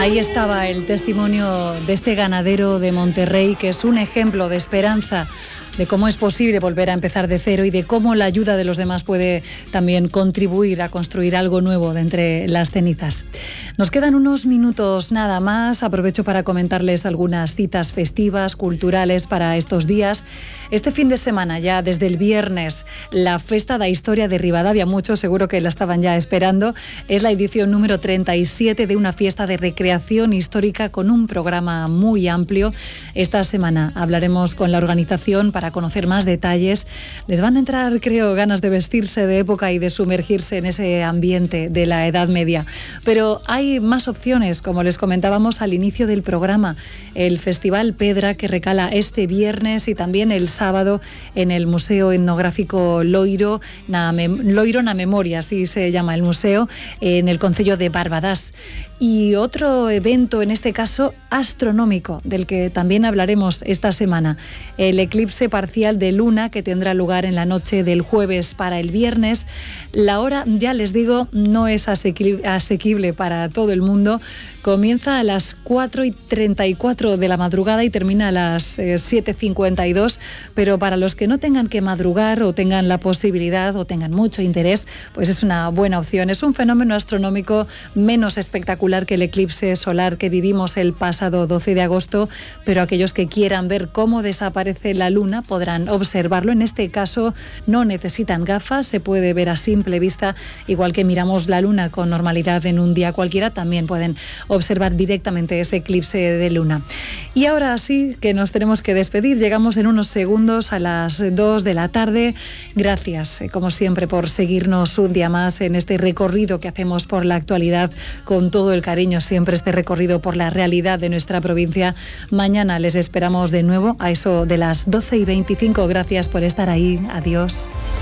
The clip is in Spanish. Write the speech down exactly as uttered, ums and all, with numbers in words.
Ahí estaba el testimonio de este ganadero de Monterrey, que es un ejemplo de esperanza, de cómo es posible volver a empezar de cero y de cómo la ayuda de los demás puede también contribuir a construir algo nuevo de entre las cenizas. Nos quedan unos minutos nada más. Aprovecho para comentarles algunas citas festivas, culturales para estos días. Este fin de semana, ya desde el viernes, la Festa da Historia de Ribadavia, muchos seguro que la estaban ya esperando, es la edición número treinta y siete de una fiesta de recreación histórica con un programa muy amplio. Esta semana hablaremos con la organización para conocer más detalles. Les van a entrar, creo, ganas de vestirse de época y de sumergirse en ese ambiente de la Edad Media. Pero hay más opciones, como les comentábamos al inicio del programa. El Festival Pedra, que recala este viernes, y también el sábado en el Museo Etnográfico Loiro na, Loiro na Memoria, así se llama el museo, en el concello de Barbadás. Y otro evento, en este caso astronómico, del que también hablaremos esta semana, el eclipse parcial de luna, que tendrá lugar en la noche del jueves para el viernes. La hora, ya les digo, no es asequible para todo el mundo. Comienza a las cuatro y treinta y cuatro de la madrugada y termina a las eh, siete cincuenta y dos, pero para los que no tengan que madrugar o tengan la posibilidad o tengan mucho interés, pues es una buena opción. Es un fenómeno astronómico menos espectacular que el eclipse solar que vivimos el pasado doce de agosto, pero aquellos que quieran ver cómo desaparece la luna podrán observarlo. En este caso no necesitan gafas, se puede ver a simple vista, igual que miramos la luna con normalidad en un día cualquiera, también pueden observar directamente ese eclipse de luna. Y ahora sí que nos tenemos que despedir. Llegamos en unos segundos a las dos de la tarde. Gracias, como siempre, por seguirnos un día más en este recorrido que hacemos por la actualidad con todo el cariño, siempre este recorrido por la realidad de nuestra provincia. Mañana les esperamos de nuevo a eso de las doce y veinticinco. Gracias por estar ahí. Adiós.